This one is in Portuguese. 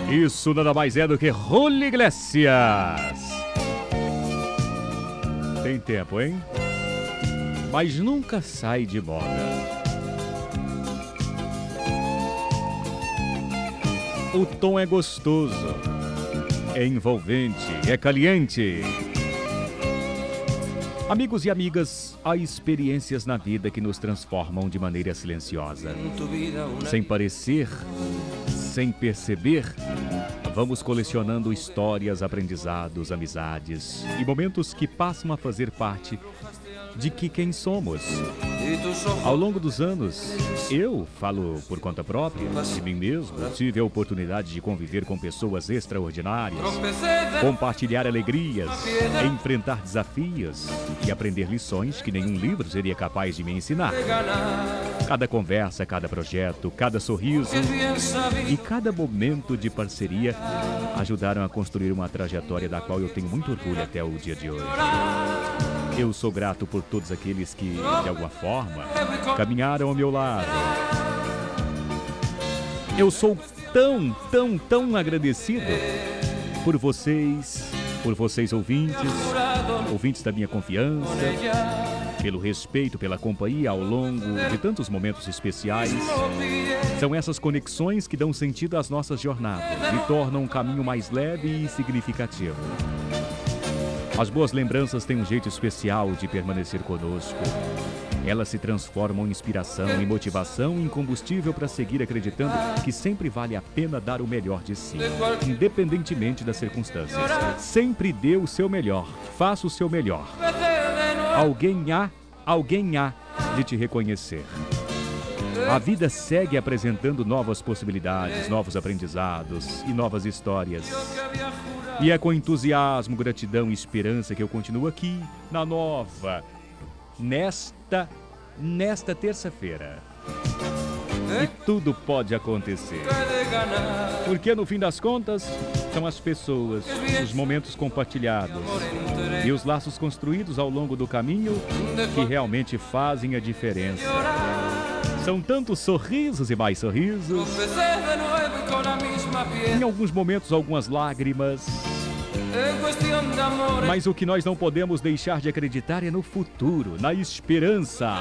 Isso nada mais é do que Julio Iglesias. Tem tempo, hein? Mas nunca sai de moda. O tom é gostoso, é envolvente, é caliente. Amigos e amigas, há experiências na vida que nos transformam de maneira silenciosa. Sem parecer, sem perceber, vamos colecionando histórias, aprendizados, amizades e momentos que passam a fazer parte de quem somos. Ao longo dos anos, eu falo por conta própria, de mim mesmo, tive a oportunidade de conviver com pessoas extraordinárias, compartilhar alegrias, enfrentar desafios e aprender lições que nenhum livro seria capaz de me ensinar. Cada conversa, cada projeto, cada sorriso e cada momento de parceria ajudaram a construir uma trajetória da qual eu tenho muito orgulho até o dia de hoje. Eu sou grato por todos aqueles que, de alguma forma, caminharam ao meu lado. Eu sou tão agradecido por vocês ouvintes da minha confiança, pelo respeito, pela companhia ao longo de tantos momentos especiais. São essas conexões que dão sentido às nossas jornadas e tornam um caminho mais leve e significativo. As boas lembranças têm um jeito especial de permanecer conosco. Elas se transformam em inspiração, em motivação, em combustível para seguir acreditando que sempre vale a pena dar o melhor de si, independentemente das circunstâncias. Sempre dê o seu melhor, faça o seu melhor. Alguém há de te reconhecer. A vida segue apresentando novas possibilidades, novos aprendizados e novas histórias. E é com entusiasmo, gratidão e esperança que eu continuo aqui na nova, nesta terça-feira. E tudo pode acontecer. Porque no fim das contas, são as pessoas, os momentos compartilhados e os laços construídos ao longo do caminho que realmente fazem a diferença. São tantos sorrisos e mais sorrisos. Em alguns momentos, algumas lágrimas. Mas o que nós não podemos deixar de acreditar é no futuro, na esperança.